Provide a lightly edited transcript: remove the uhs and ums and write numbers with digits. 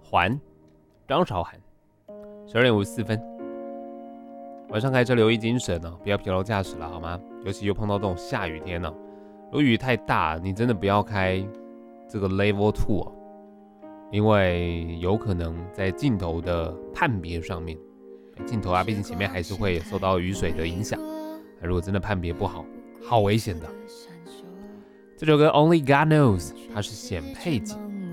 环，张韶涵，12点54分。晚上开车留意精神哦，不要疲劳驾驶了好吗？尤其又碰到这种下雨天哦，如果雨太大，你真的不要开这个 Level 2哦，因为有可能在镜头的判别上面，镜头啊，毕竟前面还是会受到雨水的影响，如果真的判别不好，好危险的。这首歌 Only God Knows 它是显配景，